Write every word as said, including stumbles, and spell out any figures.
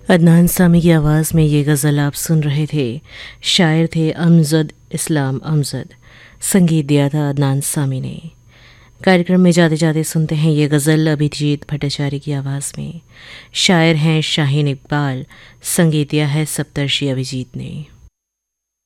अदनान सामी की आवाज़ में ये गज़ल आप सुन रहे थे। शायर थे अमजद इस्लाम अमजद, संगीत दिया था अदनान सामी ने। कार्यक्रम में जाते जाते सुनते हैं ये गज़ल अभिजीत भट्टाचार्य की आवाज़ में। शायर हैं शाहीन इकबाल, संगीत दिया है सप्तर्षि अभिजीत ने।